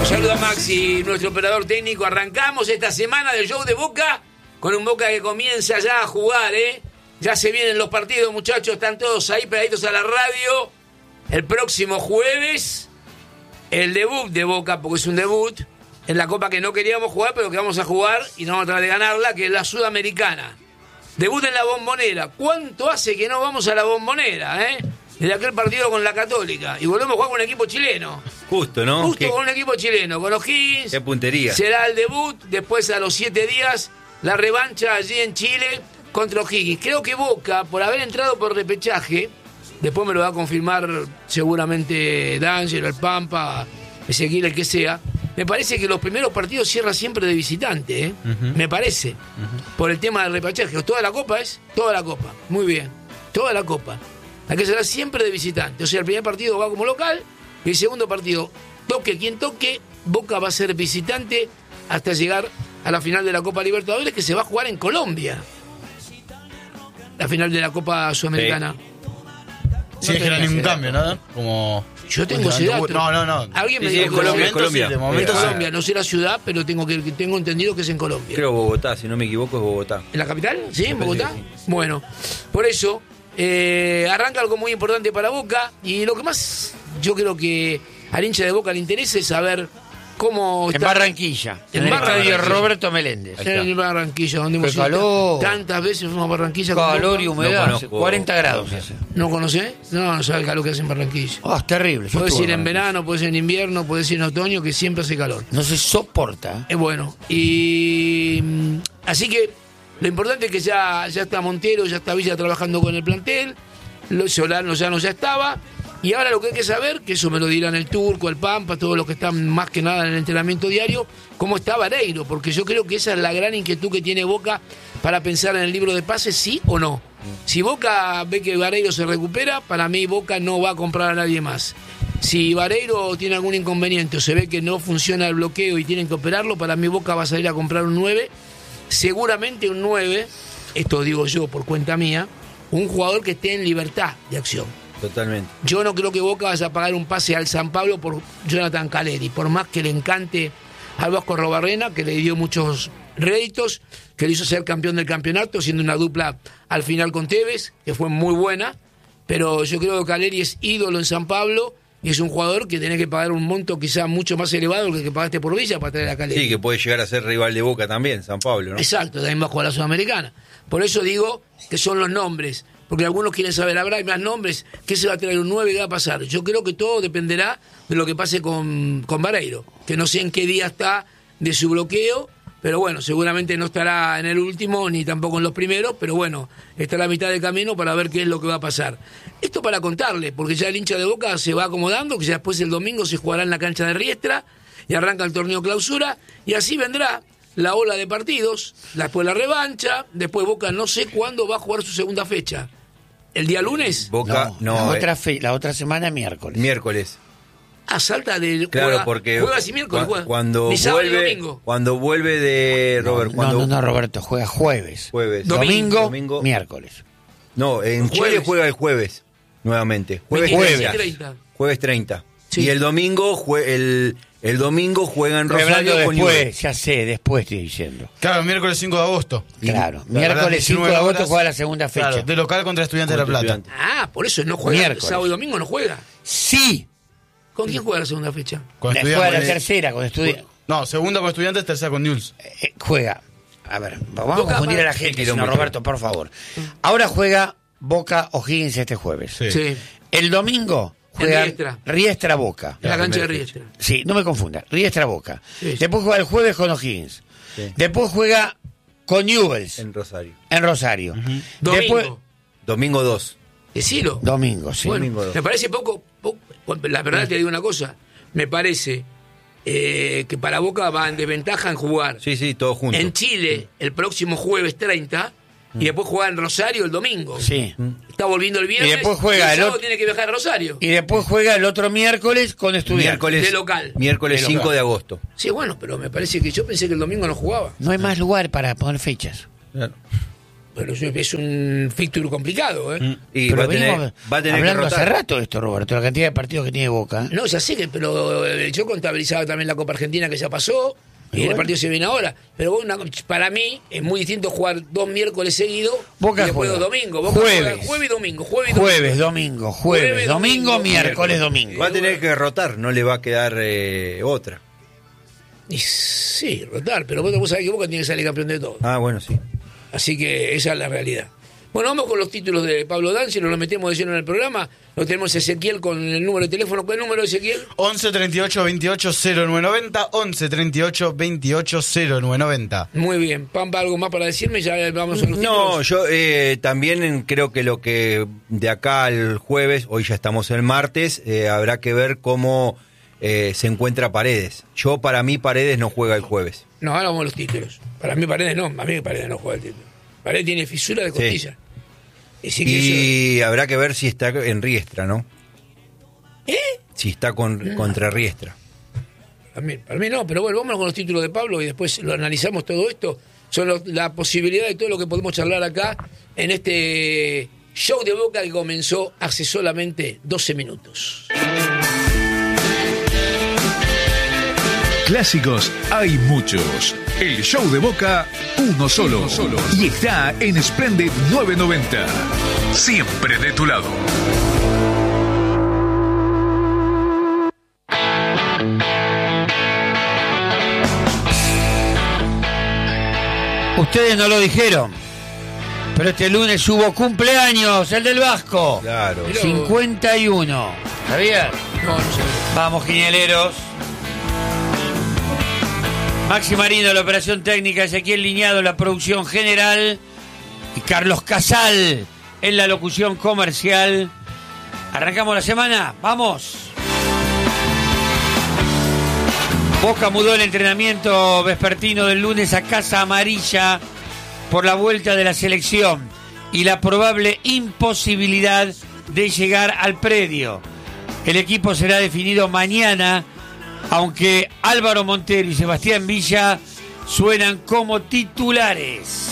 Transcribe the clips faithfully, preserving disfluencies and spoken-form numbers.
Un saludo a Maxi, nuestro operador técnico. Arrancamos esta semana del show de Boca con un Boca que comienza ya a jugar, ¿eh? Ya se vienen los partidos, muchachos. Están todos ahí pegaditos a la radio. El próximo jueves, el debut de Boca, porque es un debut, en la Copa que no queríamos jugar, pero que vamos a jugar y no vamos a tratar de ganarla, que es la Sudamericana. Debut en la Bombonera. ¿Cuánto hace que no vamos a la Bombonera, eh? Desde aquel partido con la Católica. Y volvemos a jugar con un equipo chileno. Justo, ¿no? Justo ¿Qué? con un equipo chileno. Con O'Higgins. Qué puntería. Será el debut. Después, a los siete días, la revancha allí en Chile contra O'Higgins. Creo que Boca, por haber entrado por repechaje, después me lo va a confirmar seguramente D'Angelo, el Pampa, Ezequiel, el que sea. Me parece que los primeros partidos cierra siempre de visitante, ¿eh? Uh-huh. Me parece. Uh-huh. Por el tema del repechaje. Toda la Copa es toda la Copa. Muy bien. Toda la Copa. La que será siempre de visitante. O sea, el primer partido va como local y el segundo partido, toque quien toque, Boca va a ser visitante hasta llegar a la final de la Copa Libertadores, que se va a jugar en Colombia. La final de la Copa Sudamericana. Sí, no es que no hay ningún cambio, ¿nada? Como... Yo tengo ese dato. No, no, no. Alguien me sí, dijo sí, Colombia, de Colombia. Sí, de momento es Colombia, no sé la ciudad, pero tengo que tengo entendido que es en Colombia. Creo Bogotá, si no me equivoco es Bogotá. ¿En la capital? ¿Sí? ¿En Bogotá? Sí, sí. Bueno, por eso eh, arranca algo muy importante para Boca y lo que más yo creo que al hincha de Boca le interesa es saber cómo en está... Barranquilla, en, en el Barranquilla. estadio Roberto Meléndez. En Barranquilla, donde hemos Qué calor. tantas veces fuimos a Barranquilla. Calor y humedad, No cuarenta grados hace. ¿No conocés? No, no sabes el calor que hace en Barranquilla. Oh, es terrible. Yo Puedes estuve ir en Barranquilla. verano, puedes ir en invierno, puedes ir en otoño, que siempre hace calor. No se soporta. Es bueno. Y mm, así que lo importante es que ya, ya está Montero, ya está Villa trabajando con el plantel, lo, Solano ya no ya estaba. Y ahora lo que hay que saber, que eso me lo dirán el Turco, el Pampa, todos los que están más que nada en el entrenamiento diario, cómo está Vareiro, porque yo creo que esa es la gran inquietud que tiene Boca para pensar en el libro de pases, sí o no. Si Boca ve que Vareiro se recupera, para mí Boca no va a comprar a nadie más. Si Vareiro tiene algún inconveniente o se ve que no funciona el bloqueo y tienen que operarlo, para mí Boca va a salir a comprar un nueve, seguramente un nueve, esto digo yo por cuenta mía, un jugador que esté en libertad de acción. Totalmente. Yo no creo que Boca vaya a pagar un pase al San Pablo por Jonathan Caleri, por más que le encante al Vasco Arrobarrena, que le dio muchos réditos, que le hizo ser campeón del campeonato, siendo una dupla al final con Tevez, que fue muy buena, pero yo creo que Caleri es ídolo en San Pablo y es un jugador que tiene que pagar un monto quizá mucho más elevado que el que pagaste por Villa para traer a Caleri. Sí, que puede llegar a ser rival de Boca también, San Pablo, ¿no? Exacto, también va a jugar la Sudamericana. Por eso digo que son los nombres. Porque algunos quieren saber, habrá más nombres, ¿qué se va a traer un nueve? ¿Qué va a pasar? Yo creo que todo dependerá de lo que pase con, con Vareiro, que no sé en qué día está de su bloqueo, pero bueno, seguramente no estará en el último ni tampoco en los primeros, pero bueno, está a la mitad del camino para ver qué es lo que va a pasar. Esto para contarle, porque ya el hincha de Boca se va acomodando, que ya después el domingo se jugará en la cancha de Riestra y arranca el torneo clausura, y así vendrá la ola de partidos, después la revancha, después Boca no sé cuándo va a jugar su segunda fecha. ¿El día lunes? Boca, No, no. la, eh, otra fe, la otra semana miércoles. Miércoles. Ah, salta de... Claro, juega, porque juega así miércoles, cua- juega. cuando Ni sábado ni vuelve, domingo. cuando vuelve de Robert, no, cuando no, no, Roberto, juega jueves. jueves, Domingo, domingo, miércoles. no, en Jueves. Chile juega el jueves nuevamente, jueves veintitrés y treinta. treinta. Jueves treinta. Sí. Y el domingo jue- el el domingo juega en Estoy Rosario hablando con Newell's. después, ya sé, después estoy diciendo. Claro, miércoles cinco de agosto. Claro, A las miércoles cinco de diecinueve agosto horas, juega la segunda fecha. Claro, de local contra Estudiantes de La Contra Plata. Estudiantes. Ah, por eso no juega. Miércoles. Sábado y domingo no juega. Sí, ¿Con quién juega la segunda fecha? Con le juega Estudiantes. la tercera con estudiantes. No, segunda con Estudiantes, tercera con Newell's. Eh, juega, a ver, vamos Boca a confundir para- a la gente, Sí, señor kilómetro. Roberto, por favor. Ahora juega Boca O'Higgins este jueves. Sí. Sí, El domingo juega Riestra. Riestra Boca. en la cancha de primera Riestra. Sí, no me confunda, Riestra Boca. Sí. Después juega el jueves con O'Higgins. Sí. Después juega con Newell's en, En Rosario. Rosario. Domingo. Después, Domingo dos. Decilo. domingo, sí. Bueno, Domingo dos. me parece poco, poco- la verdad te digo una cosa, me parece eh, que para Boca va en desventaja en jugar Sí, sí, todos juntos. en Chile el próximo jueves treinta y después juega en Rosario el domingo. Sí. Está volviendo el viernes Y después juega el el sábado otro- tiene que viajar a Rosario. Y después juega el otro miércoles con Estudiantes. Miércoles, De local. miércoles De cinco local. de agosto. Sí, bueno, pero me parece que yo pensé que el domingo no jugaba. No hay más lugar para poner fechas. Claro. pero es un fixture complicado, ¿eh? Mm. Y Pero va a tener, venimos va a tener que hablando hace rotar. rato de esto, Roberto, la cantidad de partidos que tiene Boca. No, ya sé que, pero eh, yo contabilizaba también la Copa Argentina que ya pasó, y bueno. el partido se viene ahora. Pero bueno, para mí es muy distinto jugar dos miércoles seguidos Boca y después juega dos domingos. Boca jueves. juega jueves y domingo. Jueves, y domingo. Jueves, domingo, jueves, Jueves, domingo, domingo, miércoles, miércoles. domingo. Va a tener que rotar, no le va a quedar eh, otra. Y sí, rotar, pero vos, vos sabés que Boca tiene que salir campeón de todo. Ah, bueno, sí. Así que esa es la realidad. Bueno, vamos con los títulos de Pablo Danzi, nos lo metemos de lleno en el programa. Lo tenemos Ezequiel con el número de teléfono. ¿Cuál número, Ezequiel? once treinta y ocho veintiocho cero nueve noventa, once treinta y ocho veintiocho cero nueve noventa. Muy bien. Pampa, ¿algo más para decirme? Ya vamos a los No, títulos. yo eh, también creo que lo que de acá al jueves, hoy ya estamos el martes, eh, habrá que ver cómo eh, se encuentra Paredes. Yo, para mí, Paredes no juega el jueves. No, ahora vamos a los títulos. Para mí Paredes no, a mí Paredes no juega el título. Paredes tiene fisura de costilla. Sí. Y, sí que Y habrá que ver si está en Riestra, ¿no? eso- ¿Eh? Si está con, contra Riestra. Para mí, para mí no, pero bueno, vámonos con los títulos de Pablo y después lo analizamos todo esto. Son los- la posibilidad de todo lo que podemos charlar acá en este show de Boca que comenzó hace solamente doce minutos. Clásicos hay muchos. El show de Boca, uno solo. Y está en Splendid novecientos noventa. Siempre de tu lado. Ustedes no lo dijeron, pero este lunes hubo cumpleaños, el del Vasco. Claro. Mirá. cincuenta y uno. ¿Sabías? No, no sé. Vamos, quinieleros. Maxi Marino, la operación técnica, Ezequiel Liñado, la producción general, y Carlos Casal en la locución comercial. ¿Arrancamos la semana? ¡Vamos! Boca mudó el entrenamiento vespertino del lunes a Casa Amarilla por la vuelta de la selección y la probable imposibilidad de llegar al predio. El equipo será definido mañana, aunque Álvaro Montero y Sebastián Villa suenan como titulares.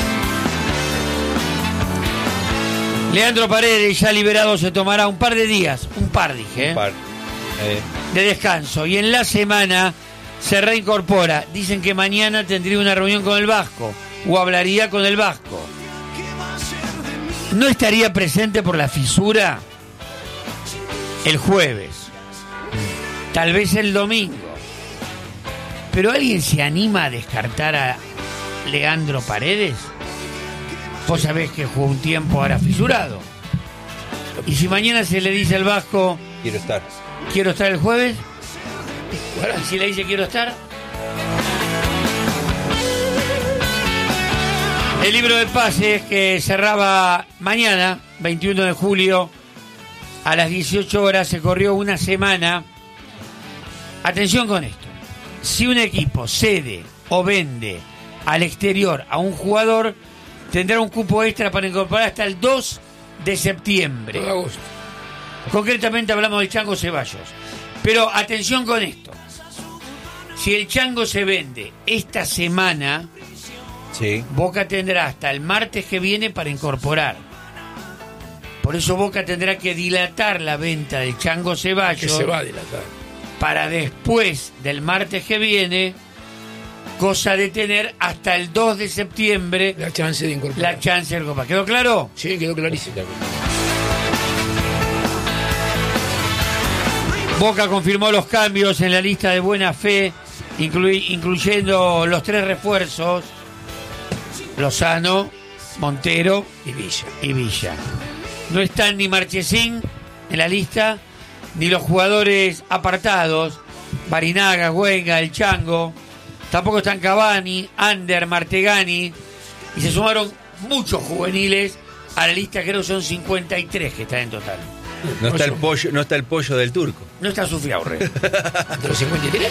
Leandro Paredes, ya liberado, se tomará un par de días, un par dije, ¿eh? Par- eh, de descanso, y en la semana se reincorpora. Dicen que mañana tendría una reunión con el Vasco o hablaría con el Vasco. No estaría presente por la fisura el jueves, tal vez el domingo, pero ¿alguien se anima a descartar a Leandro Paredes? Vos sabés que jugó un tiempo ahora fisurado, y si mañana se le dice al Vasco quiero estar. quiero estar el jueves, y si le dice quiero estar, el libro de pases que cerraba mañana, veintiuno de julio, a las dieciocho horas, se corrió una semana. Atención con esto: si un equipo cede o vende al exterior a un jugador, tendrá un cupo extra para incorporar hasta el dos de septiembre. Todo agosto. Concretamente hablamos del Chango Ceballos. Pero atención con esto: si el Chango se vende esta semana, Sí. Boca tendrá hasta el martes que viene para incorporar. Por eso Boca tendrá que dilatar la venta del Chango Que Ceballos se va a dilatar. para después del martes que viene, cosa de tener hasta el dos de septiembre La chance de incorporar. la chance del Copa. ¿Quedó claro? Sí, quedó clarísimo. Boca confirmó los cambios en la lista de buena fe, inclui- incluyendo los tres refuerzos: Lozano, Montero Y Villa. y Villa. No están ni Marchesín en la lista, ni los jugadores apartados, Barinaga, Güenga, El Chango. Tampoco están Cavani, Ander, Martegani. Y se sumaron muchos juveniles a la lista, creo que son cincuenta y tres que están en total. No está el pollo, no está el pollo del turco. No está Sufiaurre. ¿De los cincuenta y tres?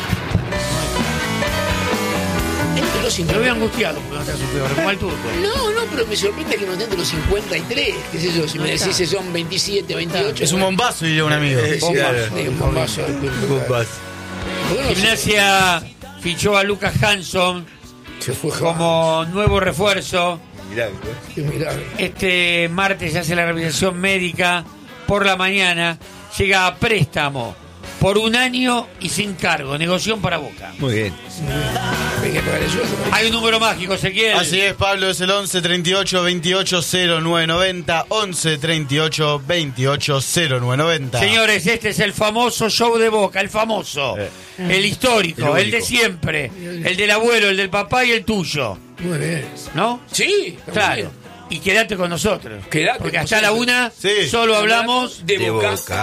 ¿Entre los Lo veo cincuenta y tres? angustiado porque no está Sufiaurre, como el turco. No, no, pero me sorprende que no estén de los cincuenta y tres. ¿Qué sé yo? Si me decís que son veintisiete, veintiocho. Es un bombazo, diría un amigo. Eh, bombazo. claro. Sí, un bombazo del turco. Bombas. ¿Por qué no Gimnasia fichó a Lucas Hanson se, se fue como nuevo refuerzo Mirá, Qué milagro. Este martes se hace la revisación médica por la mañana. Llega a préstamo por un año y sin cargo. Negoción para Boca. muy bien. Hay que pagar el sueldo. Hay un número mágico, Ezequiel. Así es, Pablo, es el once treinta y ocho veintiocho cero nueve noventa, once treinta y ocho veintiocho cero nueve noventa. Señores, este es el famoso show de Boca, el famoso, Eh. el histórico, El el, de único. siempre, el del abuelo, el del papá y el tuyo, Muy bien. ¿no? Sí, está muy Claro. bien. Y quédate con nosotros. Quédate porque con hasta la nosotros. una Sí. solo hablamos de, De Boca. Boca.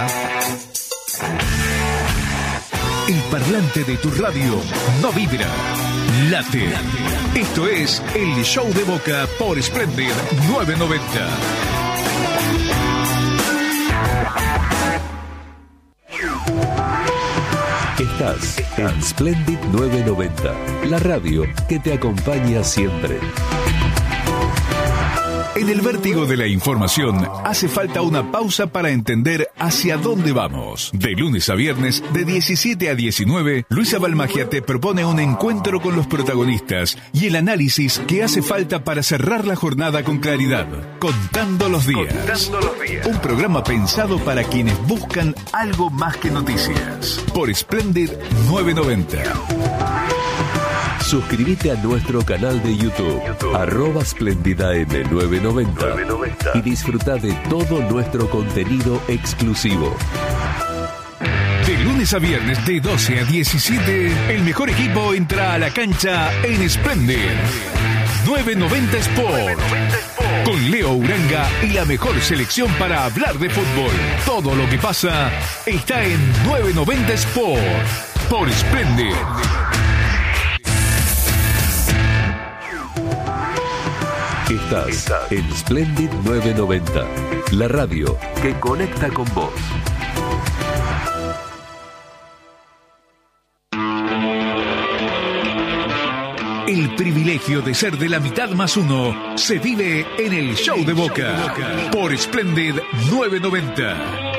El parlante de tu radio no vibra, late. Esto es el show de Boca por Splendid novecientos noventa. Estás en Splendid novecientos noventa, la radio que te acompaña siempre. En el vértigo de la información hace falta una pausa para entender hacia dónde vamos. De lunes a viernes, de diecisiete a diecinueve, Luisa Balmagia te propone un encuentro con los protagonistas y el análisis que hace falta para cerrar la jornada con claridad. Contando los días. Un programa pensado para quienes buscan algo más que noticias. Por Splendid novecientos noventa. Suscríbete a nuestro canal de YouTube, arroba Splendida M novecientos noventa, y disfruta de todo nuestro contenido exclusivo. De lunes a viernes de doce a diecisiete, el mejor equipo entra a la cancha en Splendid novecientos noventa Sport. Con Leo Uranga y la mejor selección para hablar de fútbol. Todo lo que pasa está en novecientos noventa Sport. Por Splendid. Estás en Splendid novecientos noventa, la radio que conecta con vos. El privilegio de ser de la mitad más uno se vive en el show de Boca. Por Splendid novecientos noventa.